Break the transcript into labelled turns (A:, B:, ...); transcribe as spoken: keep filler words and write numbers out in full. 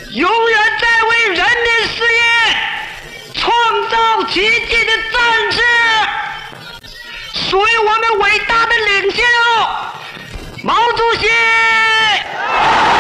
A: 永远在为人民事业创造奇迹的战士，属于我们伟大的领袖毛主席。